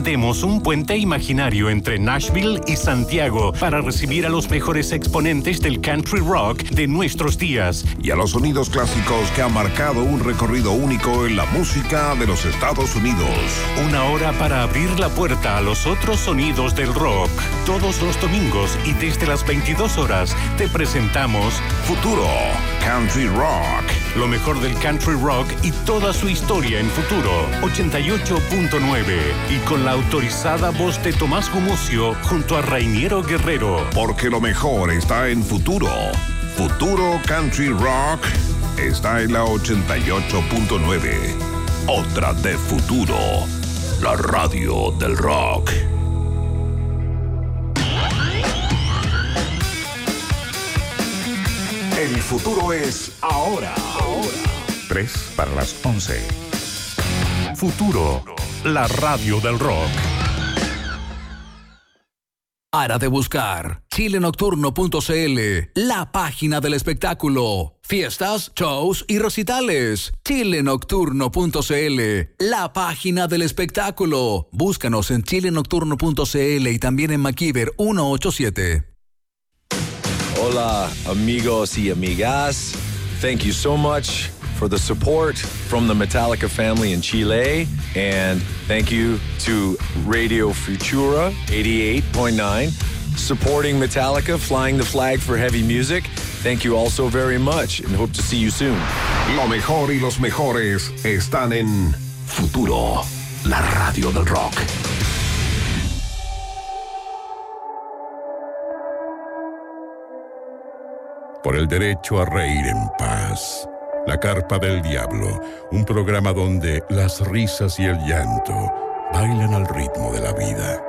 tendemos un puente imaginario entre Nashville y Santiago para recibir a los mejores exponentes del country rock de nuestros días y a los sonidos clásicos que han marcado un recorrido único en la música de los Estados Unidos. Una hora para abrir la puerta a los otros sonidos del rock. Todos los domingos y desde las 22 horas te presentamos Futuro Country Rock. Lo mejor del country rock y toda su historia en Futuro 88.9 y con la autorizada voz de Tomás Gumucio junto a Rainiero Guerrero. Porque lo mejor está en Futuro. Futuro Country Rock está en la 88.9. Otra de Futuro, la radio del rock. El futuro es ahora. 3:11. Futuro, la radio del rock. Para de buscar chilenocturno.cl, la página del espectáculo. Fiestas, shows y recitales. chilenocturno.cl, la página del espectáculo. Búscanos en chilenocturno.cl y también en McKeever 187. Hola, amigos y amigas. Thank you so much for the support from the Metallica family in Chile. And thank you to Radio Futura 88.9, supporting Metallica, flying the flag for heavy music. Thank you all so very much and hope to see you soon. Lo mejor y los mejores están en Futuro, la radio del rock. Por el derecho a reír en paz. La Carpa del Diablo, un programa donde las risas y el llanto bailan al ritmo de la vida.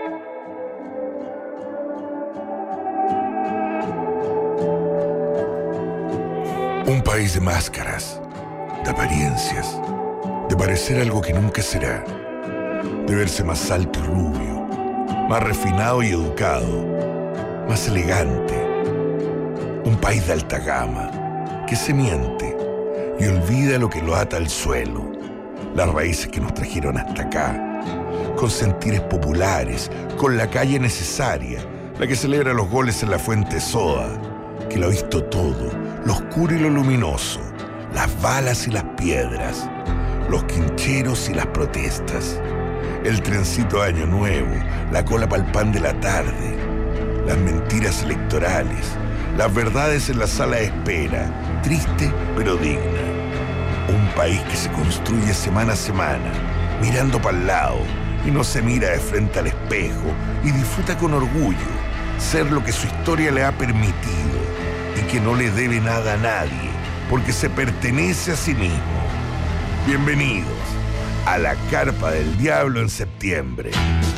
Un país de máscaras, de apariencias, de parecer algo que nunca será, de verse más alto y rubio, más refinado y educado, más elegante. Un país de alta gama, que se miente y olvida lo que lo ata al suelo, las raíces que nos trajeron hasta acá, con sentires populares, con la calle necesaria, la que celebra los goles en la Fuente Soda, que lo ha visto todo, lo oscuro y lo luminoso, las balas y las piedras, los quincheros y las protestas, el trencito de Año Nuevo, la cola pa'l pan de la tarde, las mentiras electorales, las verdades en la sala de espera, triste pero digna. Un país que se construye semana a semana, mirando para el lado y no se mira de frente al espejo y disfruta con orgullo ser lo que su historia le ha permitido y que no le debe nada a nadie porque se pertenece a sí mismo. Bienvenidos a la Carpa del Diablo en septiembre.